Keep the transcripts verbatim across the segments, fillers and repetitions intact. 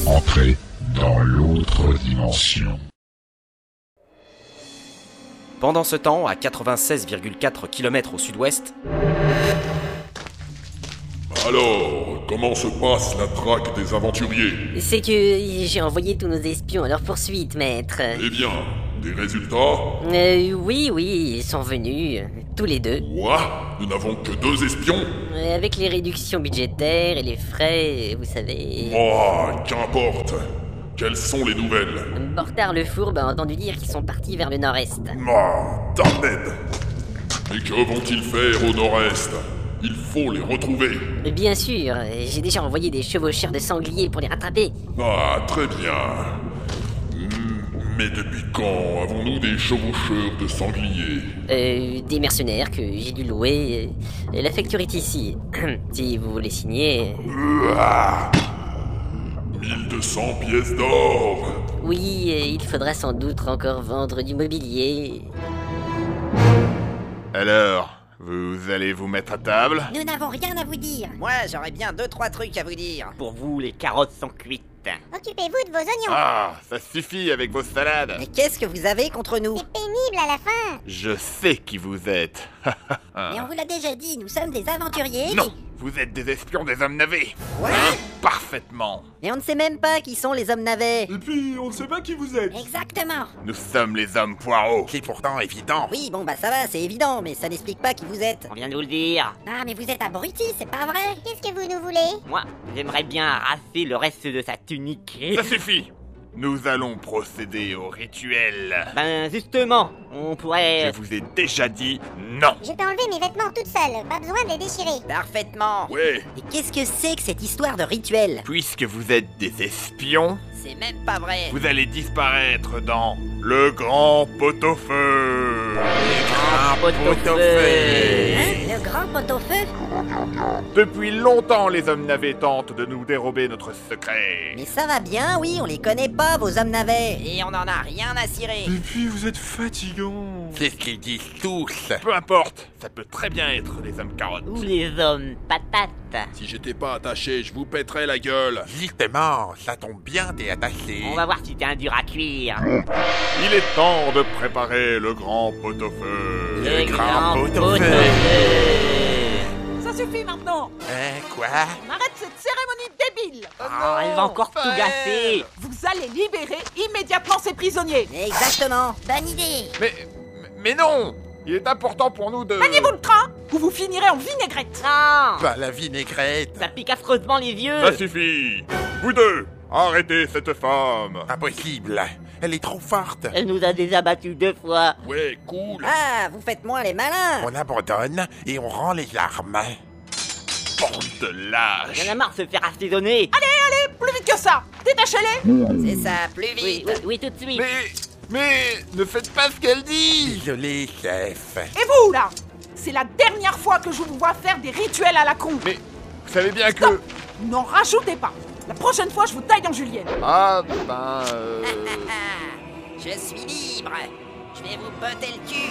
Entrez dans l'autre dimension. Pendant ce temps, à quatre-vingt-seize virgule quatre kilomètres au sud-ouest... Alors, comment se passe la traque des aventuriers? C'est que j'ai envoyé tous nos espions à leur poursuite, maître. Eh bien, des résultats? Euh, oui, oui, ils sont venus, tous les deux. Quoi? Nous n'avons que deux espions? Euh, Avec les réductions budgétaires et les frais, vous savez... Oh, qu'importe. Quelles sont les nouvelles? Bortard le Fourbe a entendu dire qu'ils sont partis vers le nord-est. Ah, damned. Et que vont-ils faire au nord-est? Il faut les retrouver. Bien sûr, j'ai déjà envoyé des chevaucheurs de sangliers pour les rattraper. Ah, très bien. Mais depuis quand avons-nous des chevaucheurs de sangliers? Euh, des mercenaires que j'ai dû louer. Euh, La facture est ici. Si vous voulez signer... Ah, mille deux cents pièces d'or. Oui, euh, il faudra sans doute encore vendre du mobilier. Alors, vous allez vous mettre à table? Nous n'avons rien à vous dire. Moi, j'aurais bien deux, trois trucs à vous dire. Pour vous, les carottes sont cuites. Occupez-vous de vos oignons. Ah, ça suffit avec vos salades. Mais qu'est-ce que vous avez contre nous? C'est pénible à la fin. Je sais qui vous êtes. Mais on vous l'a déjà dit, nous sommes des aventuriers. Non, vous êtes des espions des hommes navets. Ouais. Hein? Parfaitement. Et on ne sait même pas qui sont les hommes navets. Et puis, on ne sait pas qui vous êtes. Exactement. Nous sommes les hommes poireaux. C'est pourtant évident. Oui, bon bah ça va, c'est évident, mais ça n'explique pas qui vous êtes. On vient de vous le dire. Ah, mais vous êtes abrutis, c'est pas vrai. Qu'est-ce que vous nous voulez? Moi, j'aimerais bien arraser le reste de sa tunique. Ça suffit. Nous allons procéder au rituel. Ben justement, on pourrait... Je vous ai déjà dit non. Je peux enlever mes vêtements toute seule, pas besoin de les déchirer. Parfaitement. Ouais. Et qu'est-ce que c'est que cette histoire de rituel? Puisque vous êtes des espions, C'est même pas vrai. vous allez disparaître dans le grand pot-au-feu. Ah, Hein? Le grand pot-au-feu? Depuis longtemps, les hommes navets tentent de nous dérober notre secret. Mais ça va bien, oui, on les connaît pas, vos hommes navets. Et on en a rien à cirer. Et puis, vous êtes fatigants. C'est ce qu'ils disent tous. Peu importe, ça peut très bien être les hommes carottes. Ou les hommes patates. Si j'étais pas attaché, je vous pèterais la gueule. Justement, ça tombe bien, t'es attaché. On va voir si t'es un dur à cuire. Il est temps de préparer le grand pot-au-feu. Le grand pot-au-feu. Ça suffit maintenant. Hein, quoi? On arrête cette cérémonie débile. Oh, elle va encore tout gâcher. Vous allez libérer immédiatement ces prisonniers. Exactement. Bonne idée. Mais, mais non! Il est important pour nous de... Maniez-vous le train ou vous finirez en vinaigrette. Non, Pas la vinaigrette. ça pique affreusement les yeux. Ça suffit. Vous deux, arrêtez cette femme. Impossible. Elle est trop forte. Elle nous a déjà battus deux fois. Ouais, cool. Ah, vous faites moins les malins. On abandonne et on rend les armes. Bande de lâches. Y'en a marre de se faire assaisonner. Allez, plus vite que ça. Détachez-les. C'est ça, plus Oui, vite. oui, oui, tout de suite. Mais... Mais... Ne faites pas ce qu'elle dit. Désolé, chef. Et vous, là? C'est la dernière fois que je vous vois faire des rituels à la con. Mais... Vous savez bien que... Stop. N'en rajoutez pas. La prochaine fois, je vous taille en julienne. Ah, ben... euh, Ah, je suis libre. Je vais vous botter le cul.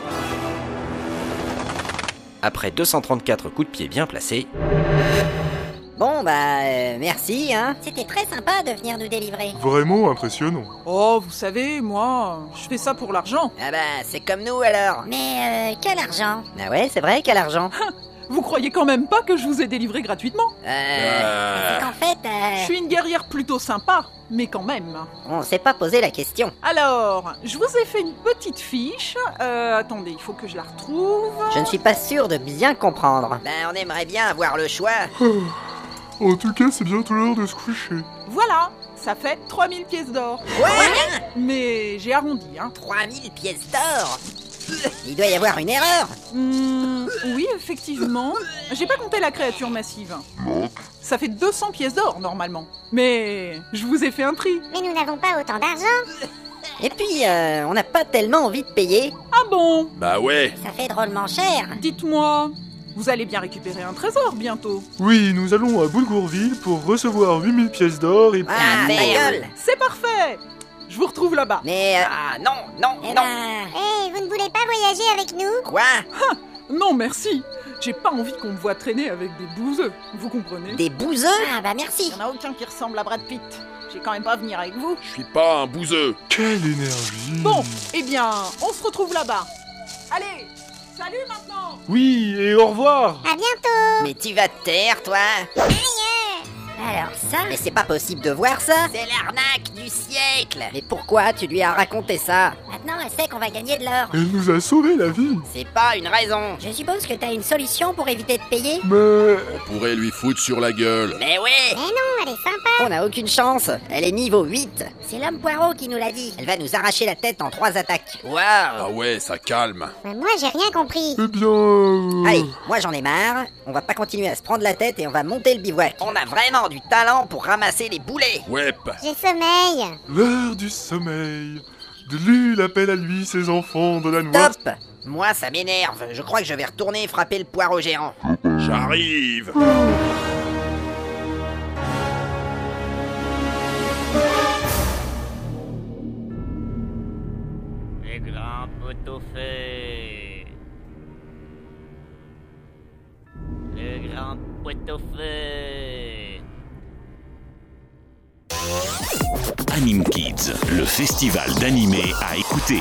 Après deux cent trente-quatre coups de pied bien placés... Bon, bah, euh, merci, hein. C'était très sympa de venir nous délivrer. Vraiment impressionnant. Oh, vous savez, moi, je fais ça pour l'argent. Ah bah, c'est comme nous, alors. Mais euh, quel argent? Ah ouais, c'est vrai, quel argent. Vous croyez quand même pas que je vous ai délivré gratuitement? Euh... C'est qu'en fait, Je euh... suis une guerrière plutôt sympa, mais quand même. On s'est pas posé la question. Alors, je vous ai fait une petite fiche. Euh, attendez, il faut que je la retrouve. Je ne suis pas sûr de bien comprendre. Ben, on aimerait bien avoir le choix. En tout cas, c'est bientôt l'heure de se coucher. Voilà, ça fait trois mille pièces d'or. Ouais, Mais j'ai arrondi, hein. trois mille pièces d'or. Il doit y avoir une erreur. Hmm, oui, effectivement. J'ai pas compté la créature massive. Ça fait deux cents pièces d'or, normalement. Mais je vous ai fait un prix. mais nous n'avons pas autant d'argent. Et puis, euh, on n'a pas tellement envie de payer. Ah bon? Bah ouais. Ça fait drôlement cher. Dites-moi, vous allez bien récupérer un trésor bientôt. Oui, nous allons à Boulgourville pour recevoir huit mille pièces d'or et... Ah, ta merde. gueule. C'est parfait. Je vous retrouve là-bas. Mais, euh, Ah non, non, Eh non. ben... Eh, vous ne voulez pas voyager avec nous? quoi? Non, merci. J'ai pas envie qu'on me voit traîner avec des bouseux. Vous comprenez? Des bouseux? Ah bah merci. Il y en a aucun qui ressemble à Brad Pitt. vais quand même pas venir avec vous. Je suis pas un bouseux. Quelle énergie. Bon, eh bien, on se retrouve là-bas. Allez, salut maintenant. Oui, et au revoir. À bientôt. Mais tu vas te taire, toi. Alors ça... Mais c'est pas possible de voir ça. C'est l'arnaque du siècle. Mais pourquoi tu lui as raconté ça? Maintenant, elle sait qu'on va gagner de l'or. Elle nous a sauvé la vie. C'est pas une raison. Je suppose que t'as une solution pour éviter de payer. Mais... On pourrait lui foutre sur la gueule. Mais oui. Mais non, elle est sympa. On n'a aucune chance. Elle est niveau huit. C'est l'homme poireau qui nous l'a dit. Elle va nous arracher la tête en trois attaques. Waouh. Ah ouais, ça calme. Mais moi, j'ai rien compris. Eh bien... euh, Allez, moi j'en ai marre. On va pas continuer à se prendre la tête et on va monter le bivouac. On a vraiment du talent pour ramasser les boulets. Ouais. J'ai sommeil. L'heure du sommeil. De l'île appelle à lui ses enfants de la noix. Top. Moi ça m'énerve. Je crois que je vais retourner frapper le poireau géant. J'arrive. Les grands pot-au-feu. Le grand pot-au-feu. Anime Kids, le festival d'animé à écouter.